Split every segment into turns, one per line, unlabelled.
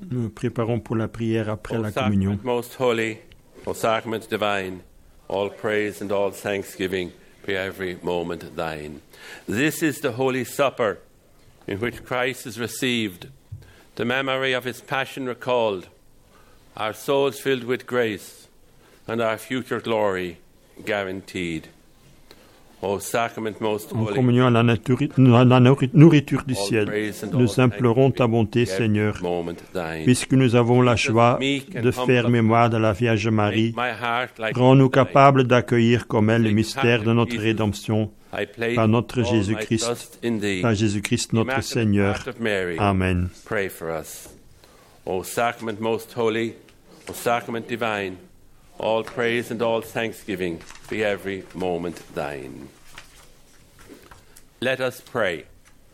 Nous préparons pour la prière après
O
la communion.
Sacrament most holy, O Sacrament divine, all praise and all thanksgiving be every moment thine. This is the Holy Supper in which Christ is received, the memory of his passion recalled, our souls filled with grace, and our future glory guaranteed. O Sacrament most
En
holy,
communion à la nourriture du ciel, nous implorons ta bonté, Seigneur,
moment thine.
puisque nous avons la joie de faire mémoire de la Vierge Marie. Rends-nous capables d'accueillir comme elle le mystère de notre rédemption par notre Jésus-Christ, par Jésus-Christ notre Seigneur. Amen.
Pray for us. O Sacrament most holy, O Sacrament divine, all praise and all thanksgiving be every moment thine. Let us pray.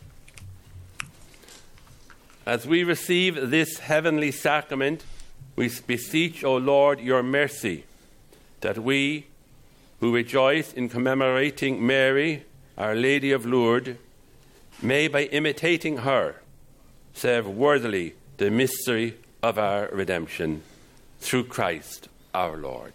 As we receive this heavenly sacrament, we beseech, O Lord, your mercy, that we, who rejoice in commemorating Mary, Our Lady of Lourdes, may, by imitating her, serve worthily the mystery of our redemption, through Christ our Lord.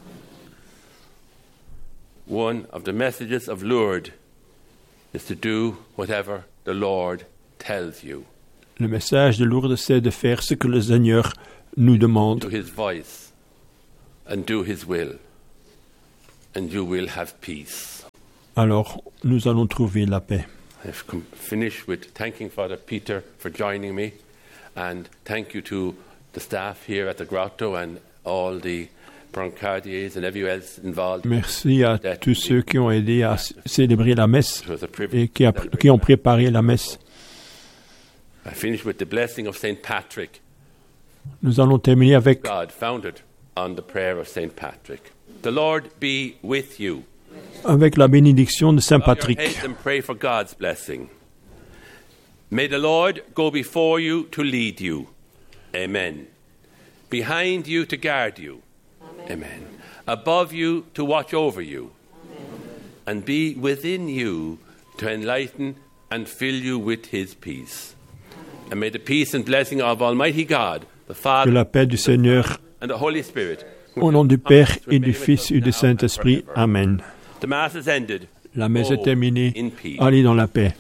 One of the messages of Lourdes is to do whatever the Lord tells you.
Le message de Lourdes, c'est de faire ce que le Seigneur nous demande.
Do his voice and do his will, and you will have peace.
Alors, nous allons trouver la paix.
I've finished with thanking Father Peter for joining me, and thank you to the staff here at the grotto and all the brancardiers and everyone else involved.
Merci à tous ceux qui ont aidé à célébrer la messe et qui ont préparé la messe.
I finished with the blessing of Saint Patrick.
Nous allons terminer avec
God founded on the prayer of Saint Patrick. The Lord be with you.
la bénédiction de Saint
Bow your
Patrick.
heads and pray for God's blessing. May the Lord go before you to lead you. Amen. Behind you to guard you. Amen. Above you to watch over you. And be within you to enlighten and fill you with his peace. And may the peace and blessing of Almighty God, the
Que
Father,
la paix du Seigneur,
and the Holy Spirit,
au nom du Père et du Fils et du Saint-Esprit. Amen.
the Mass is ended.
La messe est terminée.
In peace.
Allez dans la paix.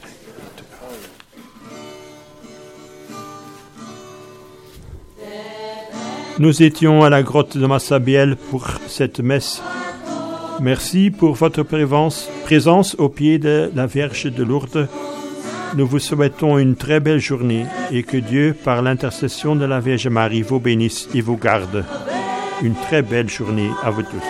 Nous étions à la grotte de Massabielle pour cette messe. Merci pour votre présence au pied de la Vierge de Lourdes. Nous vous souhaitons une très belle journée et que Dieu, par l'intercession de la Vierge Marie, vous bénisse et vous garde. Une très belle journée à vous tous.